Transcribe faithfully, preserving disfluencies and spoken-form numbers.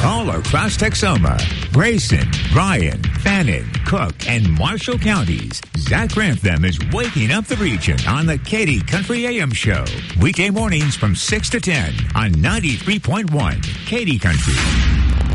All across Texoma, Grayson, Bryan, Fannin, Cook, and Marshall counties, Zach Grantham is waking up the region on the Katy Country A M Show. Weekday mornings from six to ten on ninety-three point one Katy Country.